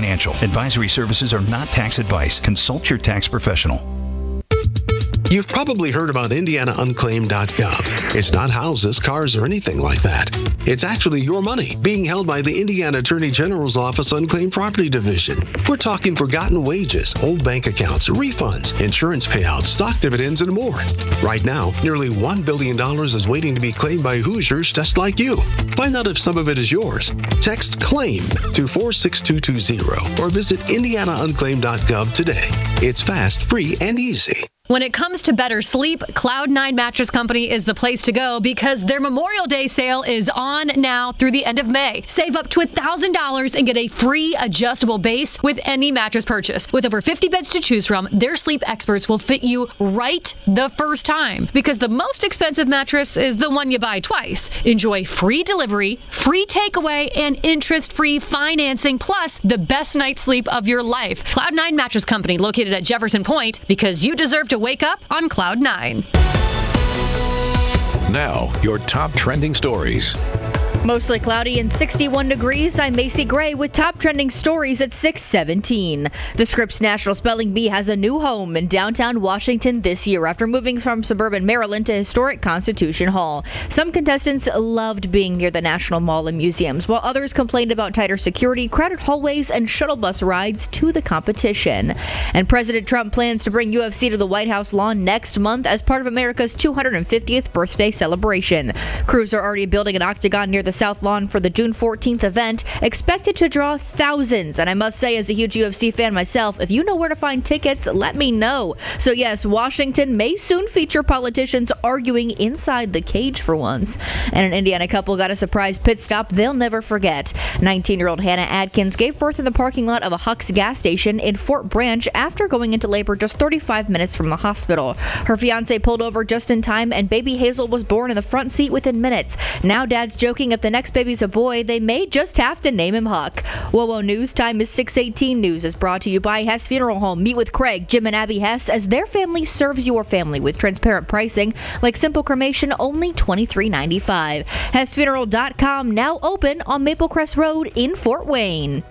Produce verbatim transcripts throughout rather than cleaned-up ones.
Financial. Advisory services are not tax advice. Consult your tax professional. You've probably heard about Indiana Unclaimed dot gov. It's not houses, cars, or anything like that. It's actually your money being held by the Indiana Attorney General's Office Unclaimed Property Division. We're talking forgotten wages, old bank accounts, refunds, insurance payouts, stock dividends, and more. Right now, nearly one billion dollars is waiting to be claimed by Hoosiers just like you. Find out if some of it is yours. Text CLAIM to four six two two zero or visit Indiana Unclaimed dot gov today. It's fast, free, and easy. When it comes to better sleep, Cloud nine Mattress Company is the place to go because their Memorial Day sale is on now through the end of May. Save up to one thousand dollars and get a free adjustable base with any mattress purchase. With over fifty beds to choose from, their sleep experts will fit you right the first time because the most expensive mattress is the one you buy twice. Enjoy free delivery, free takeaway, and interest-free financing, plus the best night's sleep of your life. Cloud nine Mattress Company, located at Jefferson Point, because you deserve to wake up on Cloud nine. Now, your top trending stories. Mostly cloudy and sixty-one degrees. I'm Macy Gray with top trending stories at six seventeen. The Scripps National Spelling Bee has a new home in downtown Washington this year after moving from suburban Maryland to historic Constitution Hall. Some contestants loved being near the National Mall and museums, while others complained about tighter security, crowded hallways, and shuttle bus rides to the competition. And President Trump plans to bring U F C to the White House lawn next month as part of America's two hundred fiftieth birthday celebration. Crews are already building an octagon near the South Lawn for the June fourteenth event, expected to draw thousands. And I must say, as a huge U F C fan myself, if you know where to find tickets, let me know. So yes, Washington may soon feature politicians arguing inside the cage for once. And an Indiana couple got a surprise pit stop they'll never forget. nineteen-year-old Hannah Adkins gave birth in the parking lot of a Huck's gas station in Fort Branch after going into labor just thirty-five minutes from the hospital. Her fiance pulled over just in time, and baby Hazel was born in the front seat within minutes. Now dad's joking if the next baby's a boy, they may just have to name him Huck. Whoa Whoa News time is six eighteen. News is brought to you by Hess Funeral Home. Meet with Craig, Jim, and Abby Hess as their family serves your family with transparent pricing like simple cremation, only twenty-three ninety-five. Hess Funeral dot com, now open on Maple Crest Road in Fort Wayne.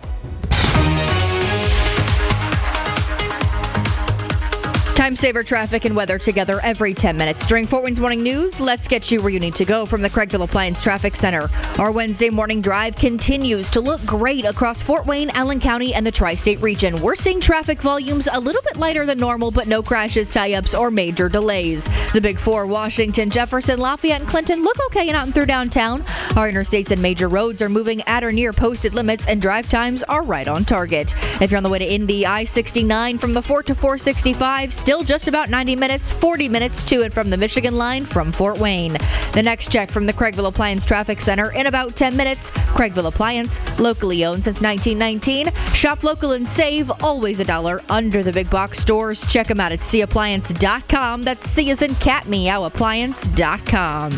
Time saver traffic and weather together every ten minutes. During Fort Wayne's Morning News, let's get you where you need to go from the Craigville Appliance Traffic Center. Our Wednesday morning drive continues to look great across Fort Wayne, Allen County, and the tri-state region. We're seeing traffic volumes a little bit lighter than normal, but no crashes, tie-ups, or major delays. The Big Four, Washington, Jefferson, Lafayette, and Clinton look okay and out and through downtown. Our interstates and major roads are moving at or near posted limits, and drive times are right on target. If you're on the way to Indy, I sixty-nine from the Fort to four sixty-five, still just about ninety minutes, forty minutes to and from the Michigan line from Fort Wayne. The next check from the Craigville Appliance Traffic Center in about ten minutes. Craigville Appliance, locally owned since nineteen nineteen. Shop local and save, always a dollar under the big box stores. Check them out at C appliance dot com. That's C as in cat, meow, appliance dot com.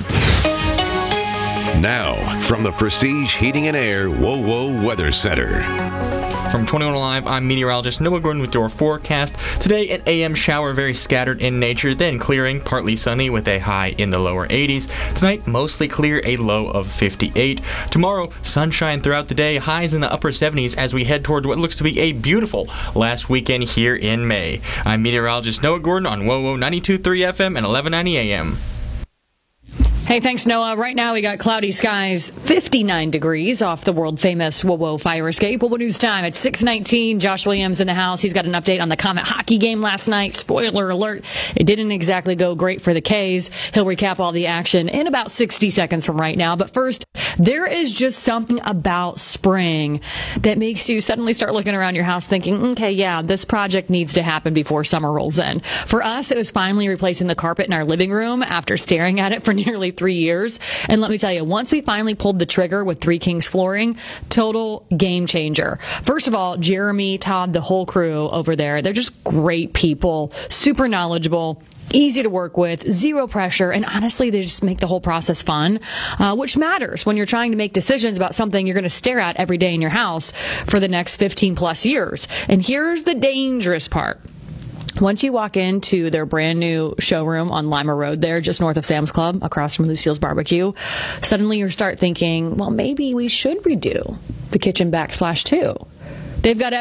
Now, from the Prestige Heating and Air Whoa Whoa Weather Center. From twenty-one Alive, I'm meteorologist Noah Gordon with your forecast. Today, an A M shower, very scattered in nature, then clearing, partly sunny with a high in the lower eighties. Tonight, mostly clear, a low of fifty-eight. Tomorrow, sunshine throughout the day, highs in the upper seventies as we head toward what looks to be a beautiful last weekend here in May. I'm meteorologist Noah Gordon on W O W O ninety-two point three F M and eleven ninety A M. Hey, thanks, Noah. Right now, we got cloudy skies, fifty-nine degrees off the world-famous Whoa Whoa fire escape. Whoa Whoa News time at six nineteen. Josh Williams in the house. He's got an update on the Comet hockey game last night. Spoiler alert, it didn't exactly go great for the K's. He'll recap all the action in about sixty seconds from right now. But first, there is just something about spring that makes you suddenly start looking around your house thinking, okay, yeah, this project needs to happen before summer rolls in. For us, it was finally replacing the carpet in our living room after staring at it for nearly three years. And let me tell you, once we finally pulled the trigger with Three Kings Flooring, total game changer. First of all, Jeremy, Todd, the whole crew over there, they're just great people, super knowledgeable, easy to work with, zero pressure, and honestly, they just make the whole process fun, uh, which matters when you're trying to make decisions about something you're going to stare at every day in your house for the next fifteen plus years. And here's the dangerous part. Once you walk into their brand new showroom on Lima Road there, just north of Sam's Club, across from Lucille's Barbecue, suddenly you start thinking, well, maybe we should redo the kitchen backsplash too. They've got